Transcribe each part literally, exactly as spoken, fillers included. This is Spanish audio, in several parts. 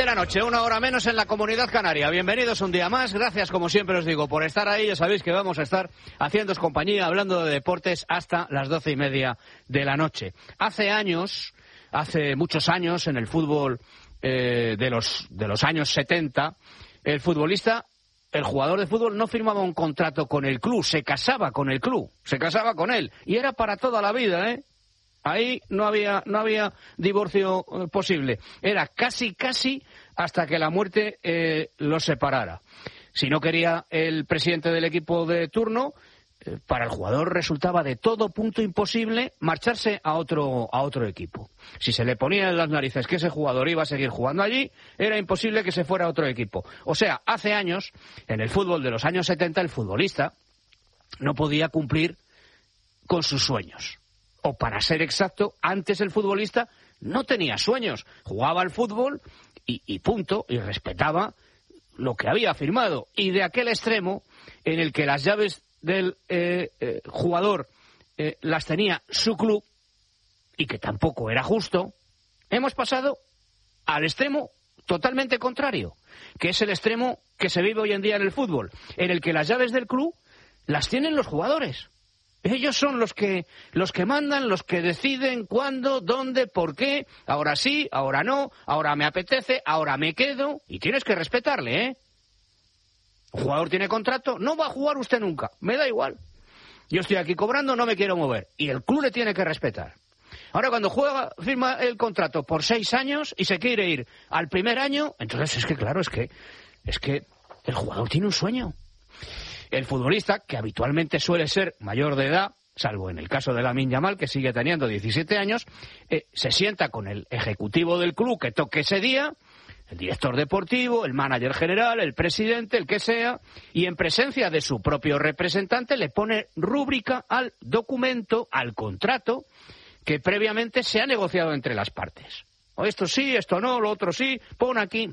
la noche, una hora menos en la Comunidad Canaria. Bienvenidos un día más. Gracias, como siempre os digo, por estar ahí. Ya sabéis que vamos a estar haciéndoos compañía, hablando de deportes hasta las doce y media de la noche. Hace años, hace muchos años, en el fútbol eh, de los de los años setenta, el futbolista, el jugador de fútbol no firmaba un contrato con el club, se casaba con el club, se casaba con él. Y era para toda la vida, ¿eh? Ahí no había no había divorcio eh, posible. Era casi, casi hasta que la muerte eh, los separara. Si no quería el presidente del equipo de turno, eh, para el jugador resultaba de todo punto imposible marcharse a otro a otro equipo. Si se le ponía en las narices que ese jugador iba a seguir jugando allí, era imposible que se fuera a otro equipo. O sea, hace años, en el fútbol de los años setenta, el futbolista no podía cumplir con sus sueños. O para ser exacto, antes el futbolista no tenía sueños. Jugaba al fútbol y, y punto, y respetaba lo que había firmado. Y de aquel extremo en el que las llaves del eh, eh, jugador eh, las tenía su club, y que tampoco era justo, hemos pasado al extremo totalmente contrario, que es el extremo que se vive hoy en día en el fútbol, en el que las llaves del club las tienen los jugadores. Ellos son los que los que mandan, los que deciden cuándo, dónde, por qué, ahora sí, ahora no, ahora me apetece, ahora me quedo, y tienes que respetarle, ¿eh? Un jugador tiene contrato, no va a jugar usted nunca, me da igual. Yo estoy aquí cobrando, no me quiero mover, y el club le tiene que respetar. Ahora, cuando juega, firma el contrato por seis años y se quiere ir al primer año, entonces es que, claro, es que, es que el jugador tiene un sueño. El futbolista, que habitualmente suele ser mayor de edad, salvo en el caso de Lamine Yamal, que sigue teniendo diecisiete años, eh, se sienta con el ejecutivo del club que toque ese día, el director deportivo, el manager general, el presidente, el que sea, y en presencia de su propio representante le pone rúbrica al documento, al contrato, que previamente se ha negociado entre las partes. O esto sí, esto no, lo otro sí, pon aquí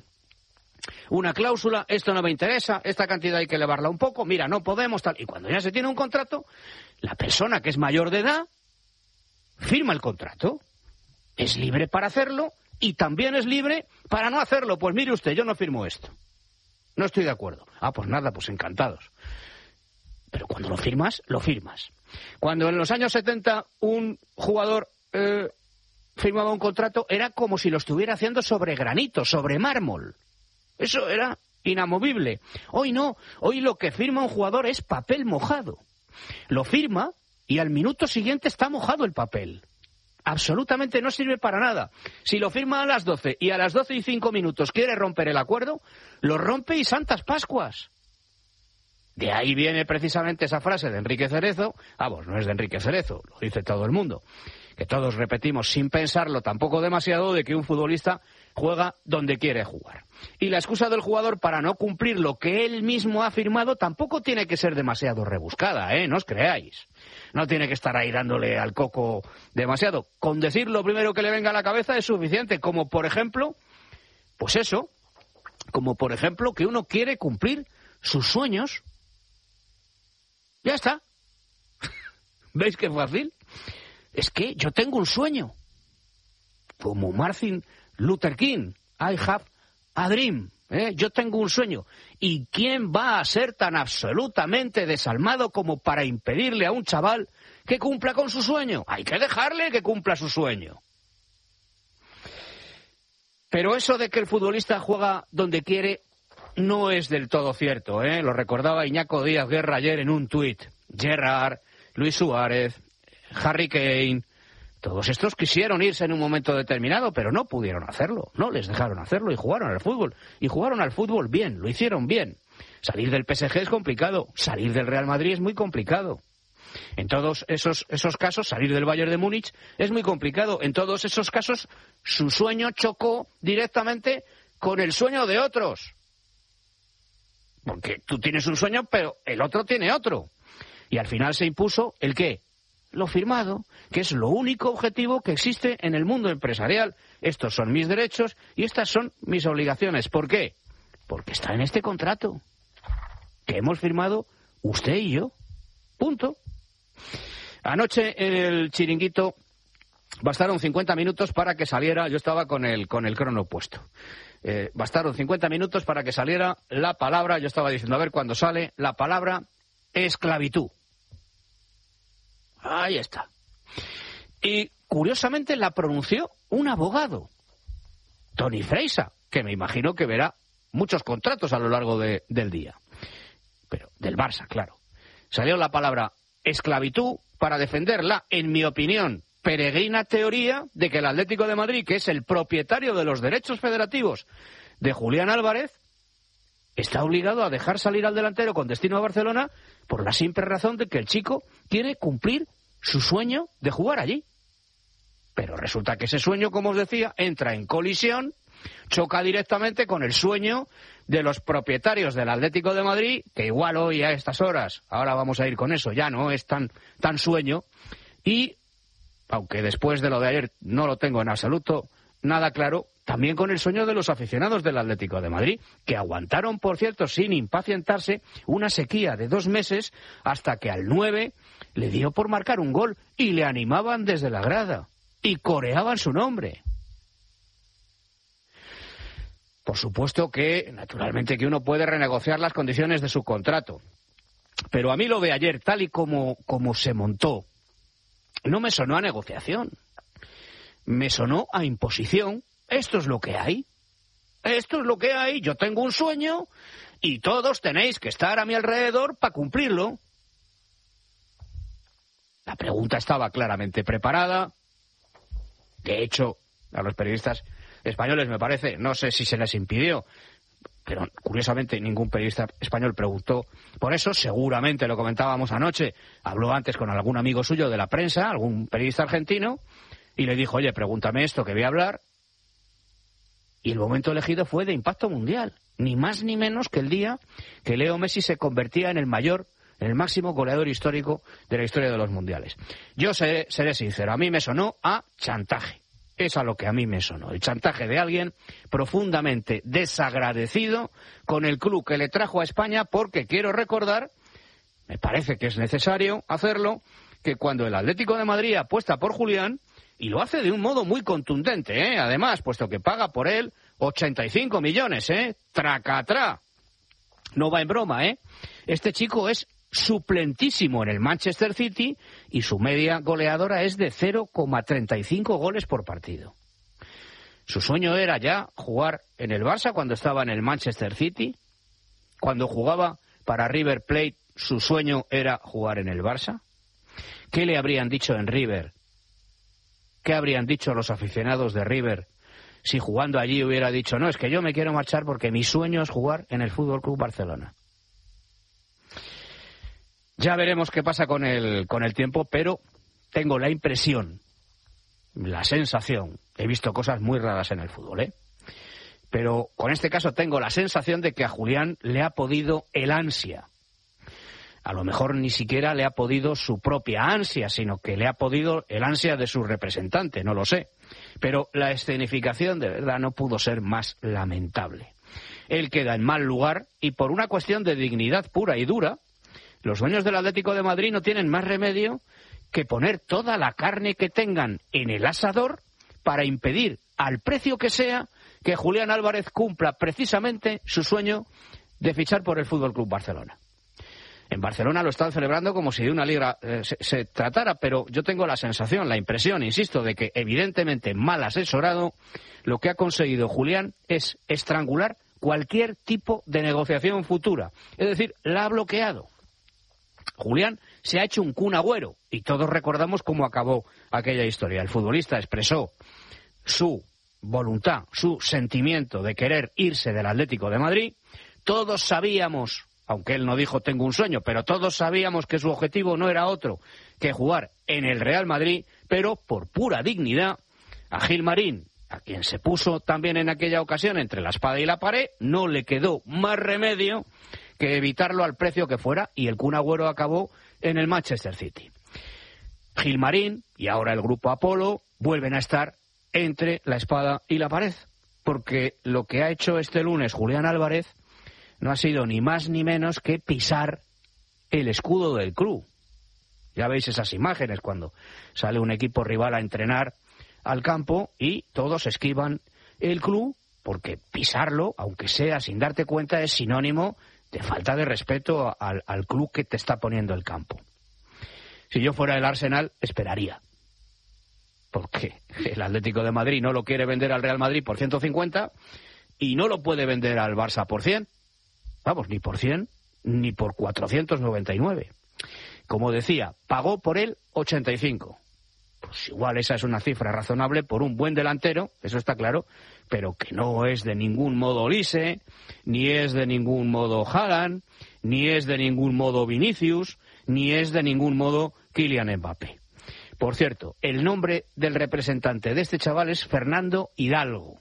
una cláusula, esto no me interesa, esta cantidad hay que elevarla un poco, mira, no podemos, tal. Y cuando ya se tiene un contrato, la persona que es mayor de edad firma el contrato. Es libre para hacerlo y también es libre para no hacerlo. Pues mire usted, yo no firmo esto. No estoy de acuerdo. Ah, pues nada, pues encantados. Pero cuando lo firmas, lo firmas. Cuando en los años setenta un jugador eh, firmaba un contrato, era como si lo estuviera haciendo sobre granito, sobre mármol. Eso era inamovible. Hoy no, hoy lo que firma un jugador es papel mojado. Lo firma y al minuto siguiente está mojado el papel. Absolutamente no sirve para nada. Si lo firma a las doce y a las doce y cinco minutos quiere romper el acuerdo, lo rompe y santas Pascuas. De ahí viene precisamente esa frase de Enrique Cerezo. Ah, pues no es de Enrique Cerezo, lo dice todo el mundo. Que todos repetimos sin pensarlo tampoco demasiado, de que un futbolista juega donde quiere jugar. Y la excusa del jugador para no cumplir lo que él mismo ha firmado tampoco tiene que ser demasiado rebuscada, ¿eh? No os creáis. No tiene que estar ahí dándole al coco demasiado. Con decir lo primero que le venga a la cabeza es suficiente, como por ejemplo, pues eso, como por ejemplo que uno quiere cumplir sus sueños. Ya está. ¿Veis qué fácil? Es que yo tengo un sueño. Como Martin Luther King, I have a dream. ¿eh? Yo tengo un sueño. ¿Y quién va a ser tan absolutamente desalmado como para impedirle a un chaval que cumpla con su sueño? Hay que dejarle que cumpla su sueño. Pero eso de que el futbolista juega donde quiere no es del todo cierto, ¿eh? Lo recordaba Iñaco Díaz Guerra ayer en un tuit. Gerrard, Luis Suárez, Harry Kane, todos estos quisieron irse en un momento determinado, pero no pudieron hacerlo. No les dejaron hacerlo y jugaron al fútbol. Y jugaron al fútbol bien, lo hicieron bien. Salir del P S G es complicado, salir del Real Madrid es muy complicado. En todos esos, esos casos, salir del Bayern de Múnich es muy complicado. En todos esos casos, su sueño chocó directamente con el sueño de otros. Porque tú tienes un sueño, pero el otro tiene otro. Y al final se impuso ¿el qué? Lo firmado, que es lo único objetivo que existe en el mundo empresarial. Estos son mis derechos y estas son mis obligaciones. ¿Por qué? Porque está en este contrato que hemos firmado usted y yo. Punto. Anoche en el Chiringuito bastaron cincuenta minutos para que saliera, yo estaba con el, con el crono puesto, eh, bastaron cincuenta minutos para que saliera la palabra, yo estaba diciendo, a ver cuándo sale la palabra esclavitud. Ahí está. Y curiosamente la pronunció un abogado, Tony Freisa, que me imagino que verá muchos contratos a lo largo de, del día. Pero del Barça, claro. Salió la palabra esclavitud para defenderla, en mi opinión, peregrina teoría de que el Atlético de Madrid, que es el propietario de los derechos federativos de Julián Álvarez, está obligado a dejar salir al delantero con destino a Barcelona por la simple razón de que el chico quiere cumplir su sueño de jugar allí. Pero resulta que ese sueño, como os decía, entra en colisión, choca directamente con el sueño de los propietarios del Atlético de Madrid, que igual hoy a estas horas, ahora vamos a ir con eso, ya no es tan, tan sueño, y, aunque después de lo de ayer no lo tengo en absoluto nada claro, también con el sueño de los aficionados del Atlético de Madrid, que aguantaron, por cierto, sin impacientarse, una sequía de dos meses, hasta que al nueve le dio por marcar un gol, y le animaban desde la grada, y coreaban su nombre. Por supuesto que, naturalmente, que uno puede renegociar las condiciones de su contrato. Pero a mí lo de ayer, tal y como, como se montó, no me sonó a negociación. Me sonó a imposición. Esto es lo que hay. Esto es lo que hay. Yo tengo un sueño y todos tenéis que estar a mi alrededor para cumplirlo. La pregunta estaba claramente preparada. De hecho, a los periodistas españoles, me parece, no sé si se les impidió, pero curiosamente ningún periodista español preguntó por eso. Seguramente lo comentábamos anoche, habló antes con algún amigo suyo de la prensa, algún periodista argentino, y le dijo, oye, pregúntame esto que voy a hablar. Y el momento elegido fue de impacto mundial, ni más ni menos que el día que Leo Messi se convertía en el mayor, en el máximo goleador histórico de la historia de los mundiales. Yo seré, seré sincero, a mí me sonó a chantaje. Es a lo que a mí me sonó. El chantaje de alguien profundamente desagradecido con el club que le trajo a España, porque quiero recordar, me parece que es necesario hacerlo, que cuando el Atlético de Madrid apuesta por Julián, y lo hace de un modo muy contundente, ¿eh? Además, puesto que paga por él ochenta y cinco millones, ¿eh? Tracatrá. No va en broma, ¿eh? Este chico es suplentísimo en el Manchester City y su media goleadora es de cero coma treinta y cinco goles por partido. Su sueño era ya jugar en el Barça cuando estaba en el Manchester City. Cuando jugaba para River Plate, su sueño era jugar en el Barça. ¿Qué le habrían dicho en River? ¿Qué habrían dicho los aficionados de River si jugando allí hubiera dicho, no, es que yo me quiero marchar porque mi sueño es jugar en el Fútbol Club Barcelona? Ya veremos qué pasa con el, con el tiempo, pero tengo la impresión, la sensación, he visto cosas muy raras en el fútbol, ¿eh? Pero con este caso tengo la sensación de que a Julián le ha podido el ansia. A lo mejor ni siquiera le ha podido su propia ansia, sino que le ha podido el ansia de su representante, no lo sé. Pero la escenificación de verdad no pudo ser más lamentable. Él queda en mal lugar y por una cuestión de dignidad pura y dura, los dueños del Atlético de Madrid no tienen más remedio que poner toda la carne que tengan en el asador para impedir, al precio que sea, que Julián Álvarez cumpla precisamente su sueño de fichar por el Fútbol Club Barcelona. En Barcelona lo están celebrando como si de una liga eh, se, se tratara, pero yo tengo la sensación, la impresión, insisto, de que evidentemente mal asesorado, lo que ha conseguido Julián es estrangular cualquier tipo de negociación futura. Es decir, la ha bloqueado. Julián se ha hecho un Kun Agüero y todos recordamos cómo acabó aquella historia. El futbolista expresó su voluntad, su sentimiento de querer irse del Atlético de Madrid. Todos sabíamos, aunque él no dijo tengo un sueño, pero todos sabíamos que su objetivo no era otro que jugar en el Real Madrid, pero por pura dignidad, a Gilmarín, a quien se puso también en aquella ocasión entre la espada y la pared, no le quedó más remedio que evitarlo al precio que fuera, y el Kun Agüero acabó en el Manchester City. Gilmarín y ahora el grupo Apolo vuelven a estar entre la espada y la pared, porque lo que ha hecho este lunes Julián Álvarez no ha sido ni más ni menos que pisar el escudo del club. Ya veis esas imágenes cuando sale un equipo rival a entrenar al campo y todos esquivan el club, porque pisarlo, aunque sea sin darte cuenta, es sinónimo de falta de respeto al, al club que te está poniendo el campo. Si yo fuera el Arsenal, esperaría. Porque el Atlético de Madrid no lo quiere vender al Real Madrid por ciento cincuenta y no lo puede vender al Barça por cien. Vamos, ni por cien ni por cuatrocientos noventa y nueve. Como decía, pagó por él ochenta y cinco. Pues igual esa es una cifra razonable por un buen delantero, eso está claro, pero que no es de ningún modo Olise, ni es de ningún modo Haaland, ni es de ningún modo Vinicius, ni es de ningún modo Kylian Mbappé. Por cierto, el nombre del representante de este chaval es Fernando Hidalgo.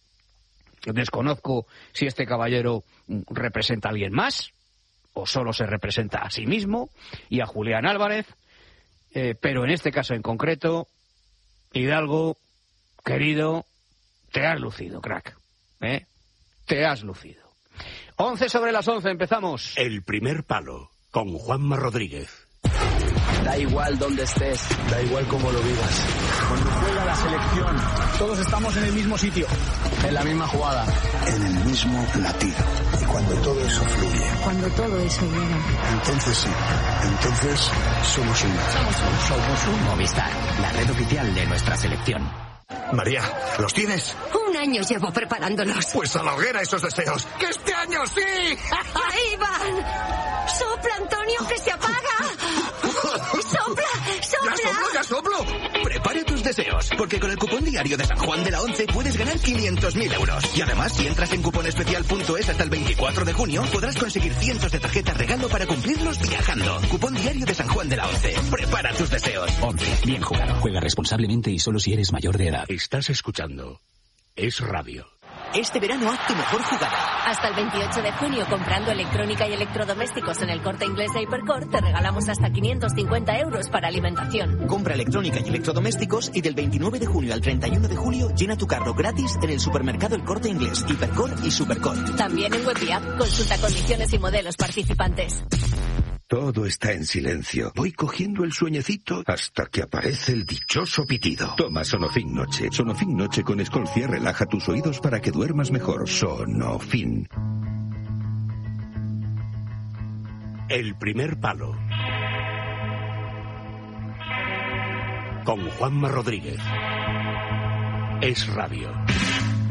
Desconozco si este caballero representa a alguien más, o solo se representa a sí mismo y a Julián Álvarez, eh, pero en este caso en concreto, Hidalgo, querido, te has lucido, crack, ¿eh? Te has lucido. Once sobre las once, empezamos. El primer palo, con Juanma Rodríguez. Da igual dónde estés, da igual cómo lo vivas. Cuando juega la selección, todos estamos en el mismo sitio, en la misma jugada, en el mismo latido. Y cuando todo eso fluye, cuando todo eso llega, entonces sí, entonces somos uno. Somos un, somos un Movistar, la red oficial de nuestra selección. María, ¿los tienes? Un año llevo preparándolos. Pues a la hoguera esos deseos. ¡Que este año sí! ¡Ahí van! ¡Sopla, Antonio, que se apaga! ¡Sopla, sopla! ¡Ya soplo, ya soplo! Prepara tus deseos, porque con el cupón diario de San Juan de la Once puedes ganar quinientos mil euros. Y además, si entras en cuponespecial punto es hasta el veinticuatro de junio, podrás conseguir cientos de tarjetas regalo para cumplirlos viajando. Cupón diario de San Juan de la Once. Prepara tus deseos. Once. Bien jugado. Juega responsablemente y solo si eres mayor de edad. Estás escuchando Es Radio. Este verano haz tu mejor jugada. Hasta el veintiocho de junio, comprando electrónica y electrodomésticos en el Corte Inglés de Hipercor, te regalamos hasta quinientos cincuenta euros para alimentación. Compra electrónica y electrodomésticos y del veintinueve de junio al treinta y uno de julio llena tu carro gratis en el supermercado El Corte Inglés, Hipercor y Supercor. También en web y app. Consulta condiciones y modelos participantes. Todo está en silencio. Voy cogiendo el sueñecito hasta que aparece el dichoso pitido. Toma Sonofin Noche. Sonofin Noche con Escolcia relaja tus oídos para que duermas mejor. Sonofin. El primer palo. Con Juanma Rodríguez. Es Radio.